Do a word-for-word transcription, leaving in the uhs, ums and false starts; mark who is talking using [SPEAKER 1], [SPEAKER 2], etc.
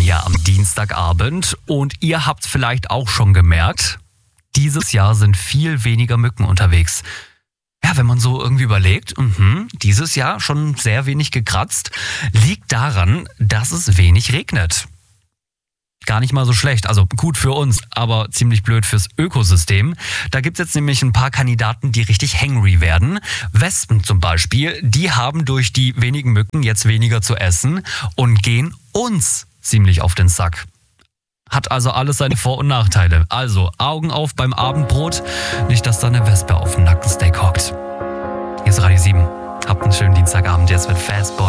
[SPEAKER 1] ja am Dienstagabend und ihr habt vielleicht auch schon gemerkt, dieses Jahr sind viel weniger Mücken unterwegs. Ja, wenn man so irgendwie überlegt, mh, dieses Jahr schon sehr wenig gekratzt, liegt daran, dass es wenig regnet. Gar nicht mal so schlecht, also gut für uns, aber ziemlich blöd fürs Ökosystem. Da gibt's jetzt nämlich ein paar Kandidaten, die richtig hangry werden. Wespen zum Beispiel, die haben durch die wenigen Mücken jetzt weniger zu essen und gehen uns ziemlich auf den Sack. Hat also alles seine Vor- und Nachteile. Also Augen auf beim Abendbrot, nicht dass da eine Wespe auf dem Nackensteak hockt. Hier ist Radio sieben. Habt einen schönen Dienstagabend, jetzt mit Fastboy.